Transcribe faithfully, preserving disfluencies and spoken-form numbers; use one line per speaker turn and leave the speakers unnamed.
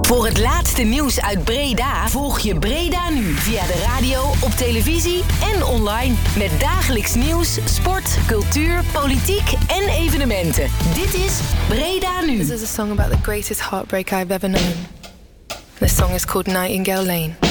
Voor het laatste nieuws uit Breda volg je Breda Nu via de radio, op televisie en online. Met dagelijks nieuws, sport, cultuur, politiek en evenementen. Dit is Breda Nu.
This is a song about the greatest heartbreak I've ever known. This song is called Nightingale Lane.